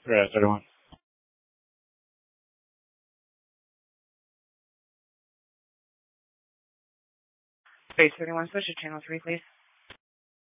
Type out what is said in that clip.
Right, 31. Base 31, switch to channel 3, please.